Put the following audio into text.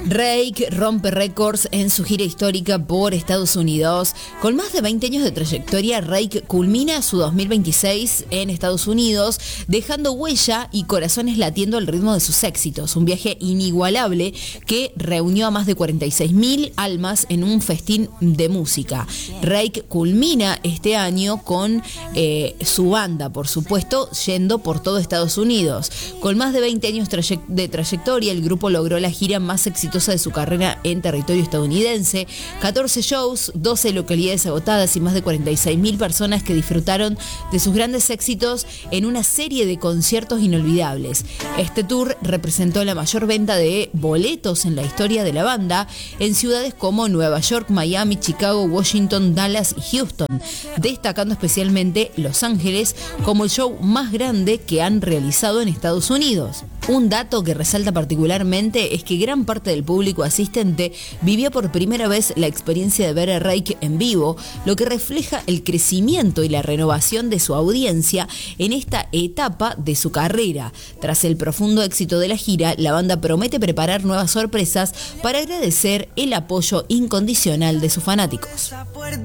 Rake rompe récords en su gira histórica por Estados Unidos. Con más de 20 años de trayectoria, Rake culmina su 2026 en Estados Unidos, dejando huella y corazones latiendo al ritmo de sus éxitos. Un viaje inigualable que reunió a más de 46.000 almas en un festín de música. Rake culmina este año con su banda, por supuesto, yendo por todo Estados Unidos. Con más de 20 años de trayectoria, el grupo logró la gira más exitosa de su carrera en territorio estadounidense, 14 shows, 12 localidades agotadas y más de 46.000 personas que disfrutaron de sus grandes éxitos en una serie de conciertos inolvidables. Este tour representó la mayor venta de boletos en la historia de la banda en ciudades como Nueva York, Miami, Chicago, Washington, Dallas y Houston, destacando especialmente Los Ángeles como el show más grande que han realizado en Estados Unidos. Un dato que resalta particularmente es que gran parte del público asistente vivió por primera vez la experiencia de ver a Rake en vivo, lo que refleja el crecimiento y la renovación de su audiencia en esta etapa de su carrera. Tras el profundo éxito de la gira, la banda promete preparar nuevas sorpresas para agradecer el apoyo incondicional de sus fanáticos.